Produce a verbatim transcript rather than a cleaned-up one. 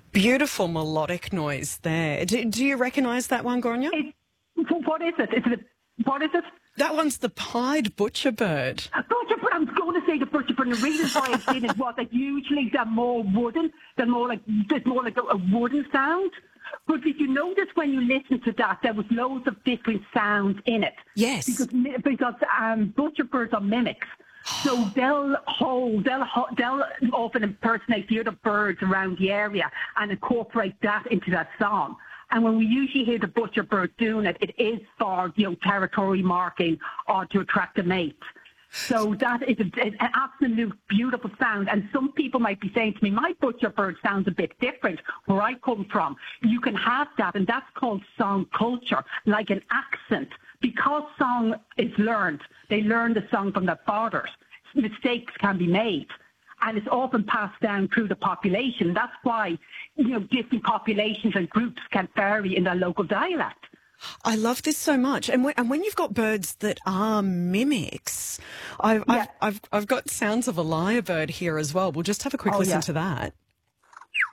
Beautiful melodic noise there. Do, do you recognise that one, Gráinne? It, what is it? Is it what is it? That one's the pied butcherbird. Butcherbird. I was going to say the butcherbird. And the reason why I did it was that usually they're more wooden. They're more like it's more like a, a wooden sound. But did you notice when you listen to that, there was loads of different sounds in it? Yes. Because because um, butcherbirds are mimics. So they'll hold, they'll, they'll often impersonate the other birds around the area and incorporate that into that song. And when we usually hear the butcherbird doing it, it is for, you know, territory marking or to attract a mate. So that is a, an absolute beautiful sound. And some people might be saying to me, my butcherbird sounds a bit different where I come from. You can have that, and that's called song culture, like an accent. Because song is learned, they learn the song from their fathers. Mistakes can be made, and it's often passed down through the population. That's why, you know, different populations and groups can vary in their local dialect. I love this so much. And when, and when you've got birds that are mimics, I've, Yeah. I've, I've, I've got sounds of a lyrebird here as well. We'll just have a quick Oh, listen yeah. to that.